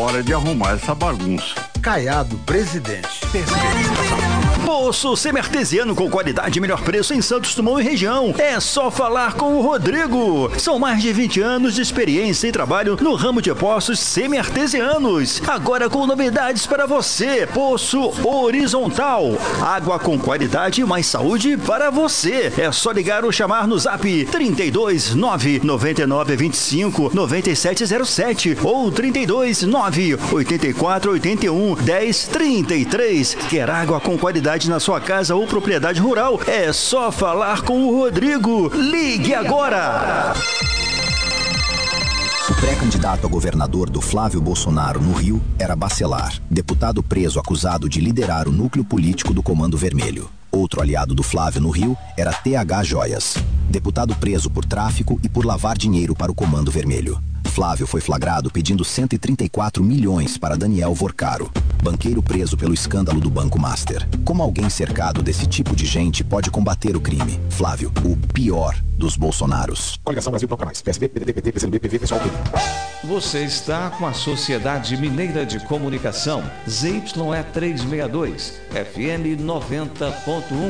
hora de arrumar essa bagunça. Caiado, presidente. Poço semi-artesiano com qualidade e melhor preço em Santos Dumont e região. É só falar com o Rodrigo. São mais de 20 anos de experiência e trabalho no ramo de poços semi-artesianos. Agora com novidades para você. Poço horizontal. Água com qualidade e mais saúde para você. É só ligar ou chamar no zap 32 999 25 9707 ou 32 9 84 81 10 33. Quer água com qualidade na sua casa ou propriedade rural? É só falar com o Rodrigo. Ligue agora! O pré-candidato a governador do Flávio Bolsonaro no Rio era Bacelar, deputado preso acusado de liderar o núcleo político do Comando Vermelho. Outro aliado do Flávio no Rio era TH Joias, deputado preso por tráfico e por lavar dinheiro para o Comando Vermelho. Flávio foi flagrado pedindo 134 milhões para Daniel Vorcaro, banqueiro preso pelo escândalo do Banco Master. Como alguém cercado desse tipo de gente pode combater o crime? Flávio, o pior dos Bolsonaros. Coligação Brasil Toca Mais. PSB, PDT, PT, PCdoB, PV, PSOL, PV. Você está com a Sociedade Mineira de Comunicação, ZYE 362, FM 90.1.